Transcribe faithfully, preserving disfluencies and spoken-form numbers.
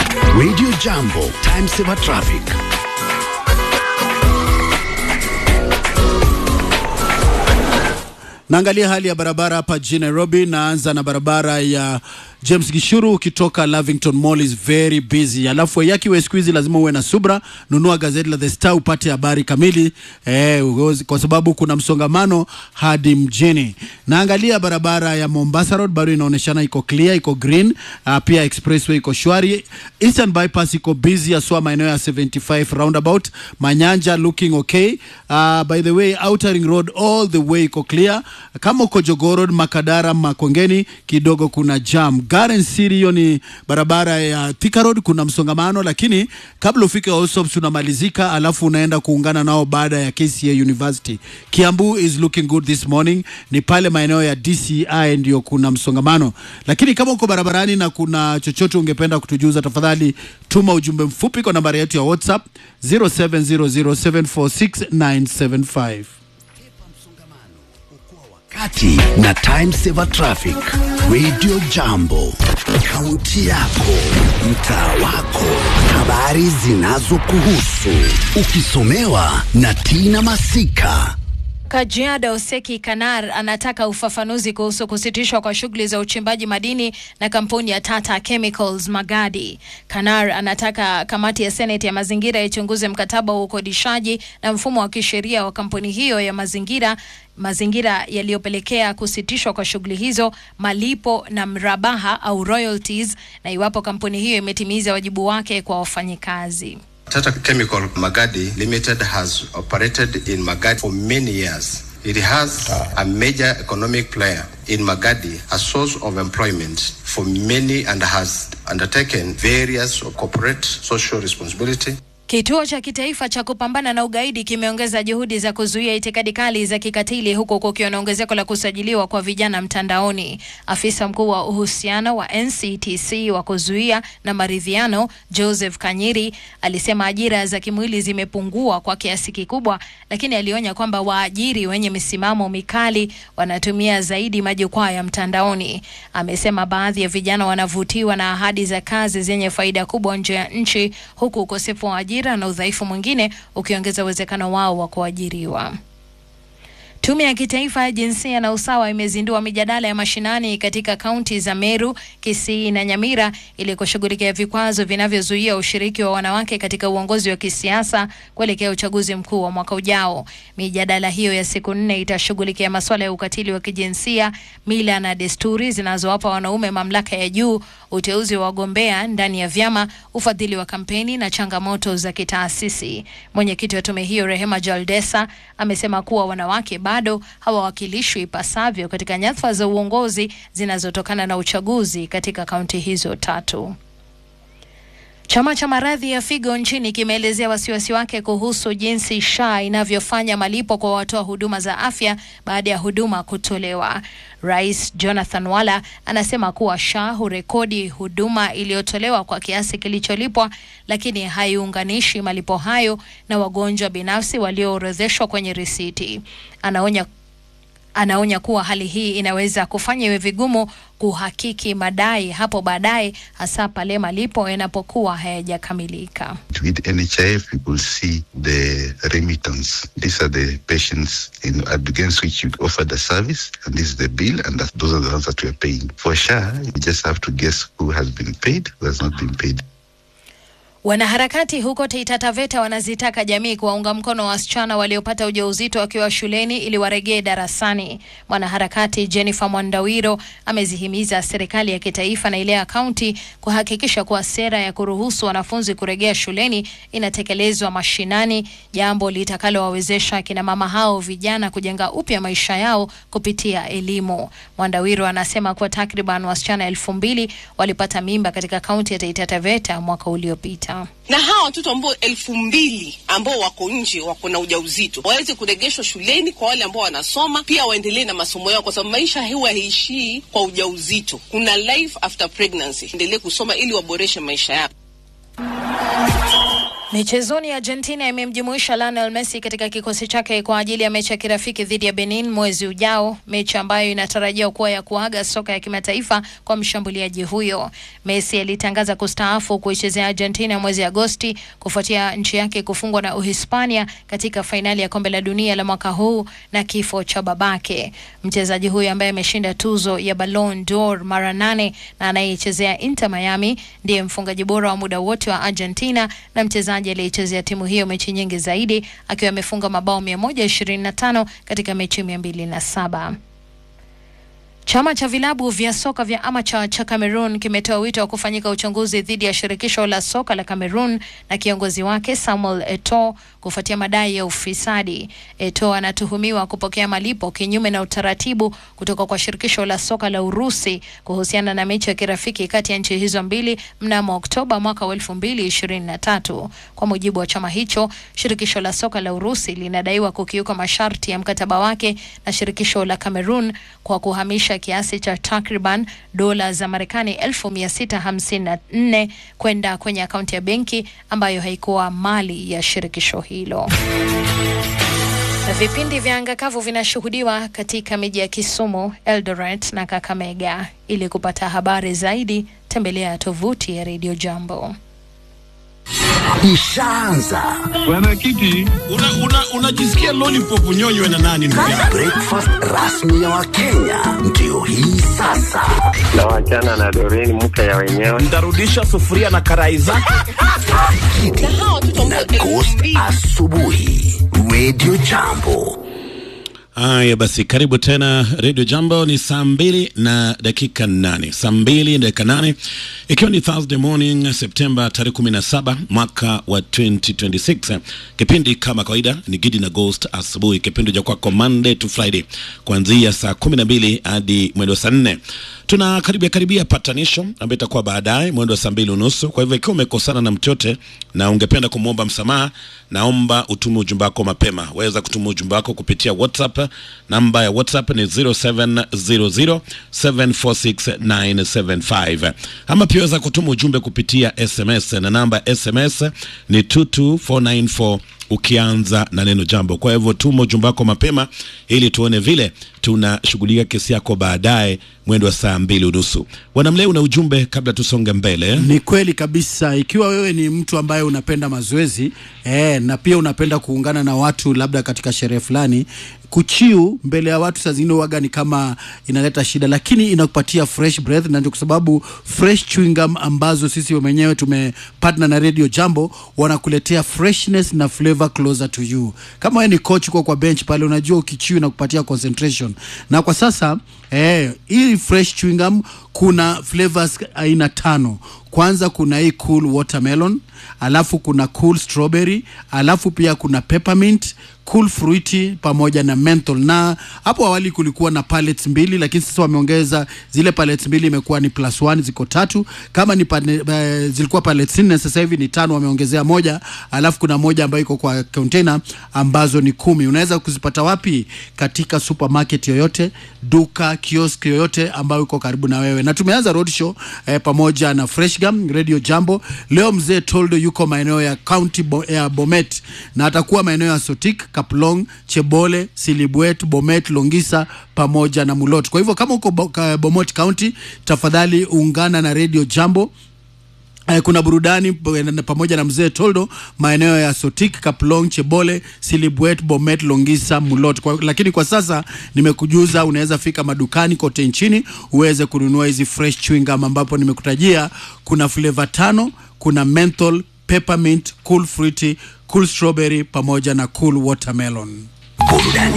Radio Jambo, Time Saver Traffic. Naangalia hali ya barabara hapa jijini Nairobi. Naanza na barabara ya James Gishuru ukitoka Lavington Mall is very busy. Alafu yaki we squeeze lazima uwe na subra, nunua gazeti la The Star upate habari kamili eh, kwa sababu kuna msongamano hadi mjini. Naangalia barabara ya Mombasa Road bado inaoneshana iko clear, iko green. Uh, pia expressway iko shwari. Eastern bypass iko busy aswa maeneo ya seventy-five roundabout. Manyanja looking okay. Uh, by the way, Outer Ring Road all the way iko clear. Kama uko Jogoo Road, Makadara, Makongeni kidogo kuna jam. Garden City hiyo ni barabara ya Thika Road kuna msongamano, lakini kabla ufike Allsops unamalizika alafu unaenda kuungana nao baada ya K C A University. Kiambu is looking good this morning. Ni pale maeneo ya D C I ndio kuna msongamano. Lakini kama uko barabarani na kuna chochote ungependa kutujuza, tafadhali tuma ujumbe mfupi kwa nambari yetu ya WhatsApp zero seven zero zero seven four six nine seven five. Kati na Time Saver Traffic. Radio Jambo, kaunti yako, mtaa wako, habari zinazokuhusu, ukisomewa na Tina Masika. Kajiado Oseki Kanar anataka ufafanuzi kuhusu kusitishwa kwa shughuli za uchimbaji madini na kampuni ya Tata Chemicals Magadi. Kanar anataka kamati ya Senate ya mazingira ichunguze mkataba wa ukodishaji na mfumo wa kisheria wa kampuni hiyo ya mazingira mazingira yaliyopelekea kusitishwa kwa shughuli hizo, malipo na mrabaha au royalties, na iwapo kampuni hiyo imetimiza wajibu wake kwa wafanyikazi. Tata Chemical Magadi Limited has operated in Magadi for many years. It has a major economic player in Magadi, a source of employment for many, and has undertaken various corporate social responsibility. Kituo cha kitaifa cha kupambana na ugaidi kimeongeza juhudi za kuzuia itikadi kali za kikatili huko kukiwa na ongezeko la kusajiliwa kwa vijana mtandaoni. Afisa mkuu wa uhusiano wa N C T C wa kuzuia na maridhiano, Joseph Kanyiri, alisema ajira za kimwili zimepungua kwa kiasi kikubwa, lakini alionya kwamba waajiri wenye misimamo mikali wanatumia zaidi majukwaa ya mtandaoni. Amesema baadhi ya vijana wanavutiwa na ahadi za kazi zenye faida kubwa nje ya nchi, huku ukosefu wa ajira na udhaifu mwingine ukiongeza uwezekano wao wa kuajiriwa. Tume ya Kitaifa ya Jinsia na Usawa imezindua mijadala ya mashinani katika kaunti za Meru, Kisii na Nyamira ili kushughulikia vikwazo vinavyozuia ushiriki wa wanawake katika uongozi wa kisiasa kuelekea uchaguzi mkuu wa mwaka ujao. Mijadala hiyo ya siku nne itashughulikia masuala ya ukatili wa kijinsia, mila na desturi zinazowapa wanaume mamlaka ya juu, uteuzi wa wagombea ndani ya vyama, ufadhili wa kampeni na changamoto za kitaasisi. Mwenyekiti wa tume hiyo Rehema Jaldesa amesema kuwa wanawake bado hawawakilishwi ipasavyo katika nyadhifa za uongozi zinazotokana na uchaguzi katika kaunti hizo tatu. Chama cha maradhi ya figo nchini kimeelezea wasiwasi wake kuhusu jinsi S H A inavyofanya malipo kwa watoa huduma za afya baada ya huduma kutolewa. Rais Jonathan Wala anasema kuwa S H A hurekodi huduma iliyotolewa kwa kiasi kilicholipwa, lakini haiunganishi malipo hayo na wagonjwa binafsi walioorodheshwa kwenye risiti. Anaonya Anaonya kuwa hali hii inaweza kufanya iwe vigumu kuhakiki madai hapo baadaye, hasa pale malipo yanapokuwa hayajakamilika. With N H I F, we will see the remittance. These are the patients in against which you offer the service, and this is the bill, and that, those are the ones that we are paying. For S H A, you just have to guess who has been paid, who has not been paid. Wanaharakati huko Taita Taveta wanazitaka jamii kuwaunga mkono wasichana waliopata ujauzito wakiwa shuleni ili waregee darasani. Mwanaharakati Jennifer Mwandawiro amezihimiza serikali ya kitaifa na ile ya kaunti kuhakikisha kuwa sera ya kuruhusu wanafunzi kuregea shuleni inatekelezwa mashinani, jambo litakalowawezesha kina mama hao vijana kujenga upya maisha yao kupitia elimu. Mwandawiro anasema kuwa takriban wasichana elfu mbili walipata mimba katika kaunti ya Taita Taveta mwaka uliopita. Na hawa watoto ambao elfu mbili ambao wako nje wako na ujauzito waweze kuregeshwa shuleni kwa wale ambao wanasoma, pia waendelee na masomo yao, kwa sababu maisha huwa haishii kwa ujauzito. Kuna life after pregnancy. Endelee kusoma ili waboreshe maisha yao. Michezoni, Argentina imemjumuisha Lionel Messi katika kikosi chake kwa ajili ya mechi ya kirafiki dhidi ya Benin mwezi ujao, mechi ambayo inatarajiwa kuwa ya kuaga soka ya kimataifa kwa mshambuliaji huyo. Messi alitangaza kustaafu kuichezea Argentina mwezi Agosti kufuatia nchi yake kufungwa na Uhispania katika fainali ya kombe la dunia la mwaka huu na kifo cha babake. Mchezaji huyo ambaye ameshinda tuzo ya Ballon d'Or mara nane na anayechezea Inter Miami ndiye mfungaji bora wa muda wote wa Argentina na mchezaji aliyechezea timu hiyo mechi nyingi zaidi akiwa amefunga mabao mia moja ishirini na tano katika mechi mia mbili na saba. Chama cha vilabu vya soka vya amateur cha Cameroon kimetoa wito wa kufanyika uchunguzi dhidi ya shirikisho la soka la Cameroon na kiongozi wake Samuel Eto'o kufuatia madai ya ufisadi. Eto'o anatuhumiwa kupokea malipo kinyume na utaratibu kutoka kwa shirikisho la soka la Urusi kuhusiana na mechi ya kirafiki kati ya nchi hizo mbili mnamo Oktoba mwaka wa elfu mbili ishirini na tatu. Kwa mujibu wa chama hicho, shirikisho la soka la Urusi linadaiwa kukiuka masharti ya mkataba wake na shirikisho la Cameroon kwa kuhamisha kiasi cha takriban dola za Marekani elfu mia sita hamsini na nne kwenda kwenye akaunti ya benki ambayo haikuwa mali ya shirikisho hilo. Vipindi vya angakavu vinashuhudiwa katika miji ya Kisumu, Eldoret na Kakamega. Ili kupata habari zaidi, tembelea tovuti ya Radio Jambo. Ishaanza. Bwana Kiti, unajisikia una, una lollipop nyonywe na nani ndugu yangu? Breakfast rasmi ya Wakenya ndio hii sasa. Na wachana na Doreen mke ya wenyewe. Ndarudisha sufuria na karai zake. Kiti na Ghost asubuhi. Radio Jambo. Haya basi, karibu tena Radio Jambo. Ni saa mbili na dakika nane. Saa mbili na dakika nane. Ikiwa ni Thursday morning, Septemba tarehe kumi na saba mwaka wa twenty twenty-six. Kipindi kama kawaida ni Gidi na Ghost asubuhi. Kipindi cha kwako Monday to Friday kuanzia saa kumi na mbili hadi mwendo saa nne. Tuna karibia karibia patanisho ambayo itakuwa baadaye mwendo saa mbili unusu. Kwa hivyo ikiwa umekosana na mtote na ungependa kumuomba msamaha, naomba utume ujumbe wako mapema. Waweza kutuma ujumbe wako kupitia WhatsApp. Namba ya WhatsApp ni zero seven zero zero seven four six nine seven five. Ama pia waweza kutuma ujumbe kupitia S M S na namba S M S ni two two four nine four ukianza na neno jambo. Kwa hivyo tuma ujumbe wako mapema ili tuone vile tunashughulikia kesi yako baadaye mwendo wa saa mbili unusu. Wanamle, una ujumbe kabla tusonge mbele? Ni kweli kabisa. Ikiwa wewe ni mtu ambaye unapenda mazoezi eh, na pia unapenda kuungana na watu labda katika sherehe fulani, kuchiu mbele ya watu saa zingine waga ni kama inaleta shida, lakini inakupatia fresh breath. Na ndio kwa sababu fresh chewing gum ambazo sisi wenyewe tumepartner na Radio Jambo wanakuletea freshness na flavor closer to you. Kama wewe ni coach kwa kwa bench pale, unajua ukichiu inakupatia concentration. Na kwa sasa eh, hii fresh chewing gum kuna flavors aina tano. Kwanza kuna hii cool watermelon, alafu kuna cool strawberry, alafu pia kuna peppermint, cool fruity pamoja na menthol. Na hapo awali kulikuwa na pallets mbili, lakini sasa wameongeza zile pallets mbili, imekuwa ni plus one, ziko tatu. Kama ni pane, uh, zilikuwa pallets nne, sasa hivi ni tano, wameongezea moja. Alafu kuna moja ambayo iko kwa container ambazo ni kumi. Unaweza kuzipata wapi? Katika supermarket yoyote, duka, kiosk yoyote ambayo iko karibu na wewe. Na tumeanza roadshow eh, pamoja na Fresh Gum Radio Jambo. Leo mzee Toldo yuko maeneo ya County Bo, ya Bomet, na atakuwa maeneo ya Sotik, Kaplong, Chebole, Silibwet, Bomet, Longisa pamoja na Mulot. Kwa hivyo kama uko Bomet County, tafadhali ungana na Radio Jambo. Eh, kuna burudani pamoja na mzee Toldo maeneo ya Sotik, Kaplong, Chebole, Silibwet, Bomet, Longisa, Mulot. Kwa, lakini kwa sasa nimekujuza unaweza fika madukani kote nchini uweze kununua hizi fresh chewing gum ambapo nimekutajia kuna flavor tano, kuna menthol, peppermint, cool fruity, cool strawberry pamoja na cool watermelon. Burudani